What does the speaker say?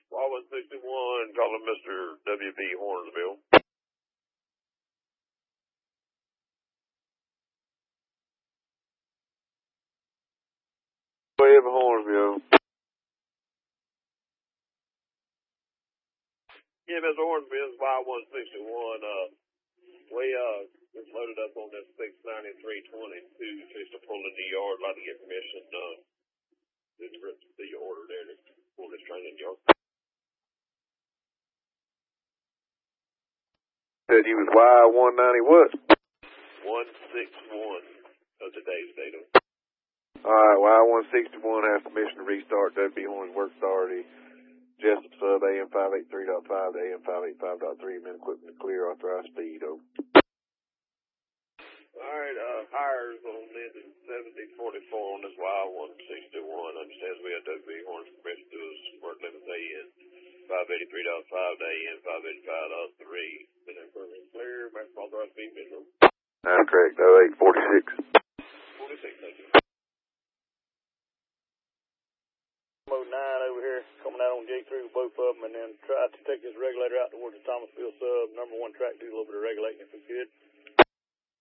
Y161, calling Mr. W.B. Hornsville. Wave Hornsville. Yeah, Mr. Hornsville, it's Y161. We just loaded up on this 69322 just to pull in the yard. Like to get permission to the order there to pull this train in the yard. Said you was Y190 what? 161 of today's data. Alright, Y161 has permission to restart W.B. Horns Work Authority. Jessup sub AM 583.5 to AM 585.3. Men equipment to clear authorized speed. Over. Alright, hires on this 7044 on this Y161. Understands we have W.B. Horns permission to do his work limit AM 583.5 to AM 585.3. Men equipment clear, maximum authorized speed visual. That's correct, 0846. 46, thank you. 09 over here, coming out on J3 with both of them, and then try to take this regulator out towards the Thomasville sub. Number 1 track, do a little bit of regulating if we could.